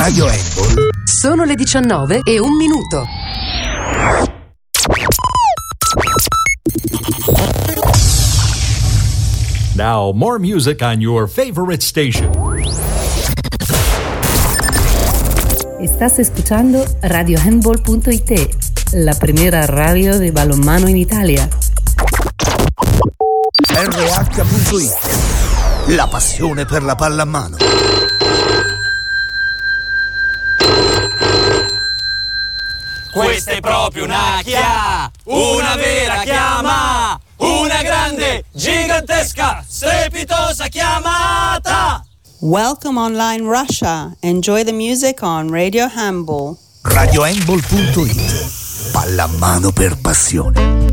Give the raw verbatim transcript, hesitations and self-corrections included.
Radio Handball. Sono le diciannove e un minuto. Now, more music on your favorite station. Estás escuchando radio handball punto it, la primera radio de balonmano in Italia. R H punto it, la passione per la pallamano. Questa è proprio una chia, una vera chiama, una grande, gigantesca, strepitosa chiamata. Welcome online Russia. Enjoy the music on Radio Handball. radio handball punto it, pallamano per passione.